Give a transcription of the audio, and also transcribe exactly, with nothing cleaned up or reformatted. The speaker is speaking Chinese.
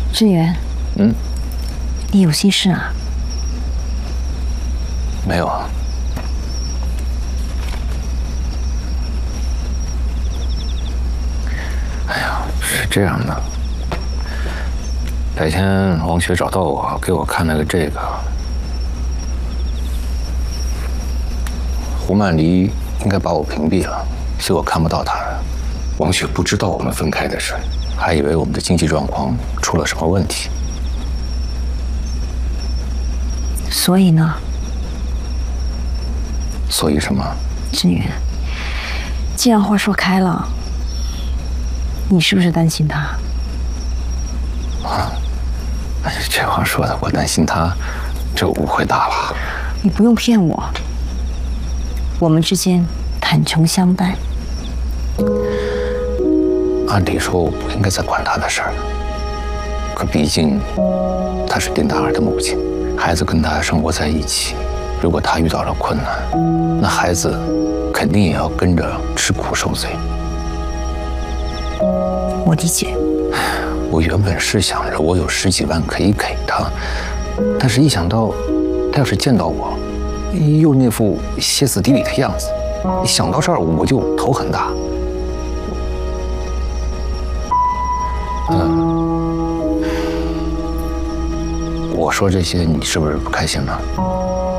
志远， 嗯， 你有心事啊？ 没有啊。哎呀，是这样的，白天王雪找到我，给我看了个这个。胡曼离应该把我屏蔽了，所以我看不到他。王雪不知道我们分开的事，还以为我们的经济状况出了什么问题。 所以呢？ 所以什么？ 志远，既然话说开了，你是不是担心他？ 啊，哎，这话说的，我担心他，这误会大了。 你不用骗我，我们之间坦诚相待。 按理说我不应该再管他的事儿，可毕竟她是丁达尔的母亲，孩子跟她生活在一起，如果她遇到了困难，那孩子肯定也要跟着吃苦受罪。 我理解。 我原本是想着我有十几万可以给她，但是一想到她要是见到我，又那副歇斯底里的样子，一想到这儿我就头很大。嗯，我说这些你是不是不开心了？